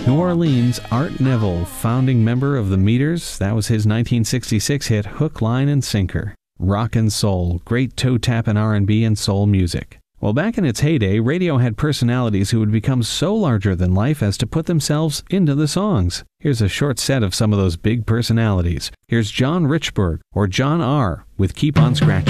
New Orleans, Art Neville, founding member of the Meters, that was his 1966 hit Hook, Line, and Sinker. Rock and soul, great toe-tap and R&B and soul music. Well, back in its heyday, radio had personalities who would become so larger than life as to put themselves into the songs. Here's a short set of some of those big personalities. Here's John Richburg, or John R., with Keep on Scratching.